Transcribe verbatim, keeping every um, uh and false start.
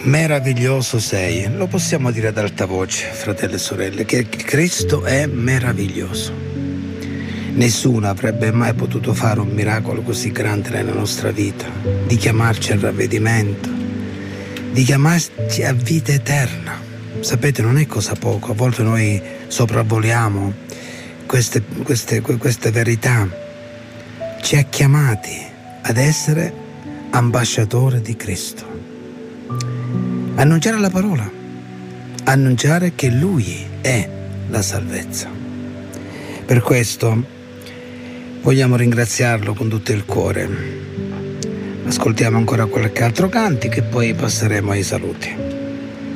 Meraviglioso sei, lo possiamo dire ad alta voce, fratelli e sorelle, che Cristo è meraviglioso. Nessuno avrebbe mai potuto fare un miracolo così grande nella nostra vita, di chiamarci al ravvedimento, di chiamarci a vita eterna. Sapete, non è cosa poco, a volte noi sopravvoliamo queste, queste, queste verità. Ci ha chiamati ad essere ambasciatori di Cristo. Annunciare la parola, annunciare che Lui è la salvezza. Per questo vogliamo ringraziarlo con tutto il cuore. Ascoltiamo ancora qualche altro canti che poi passeremo ai saluti.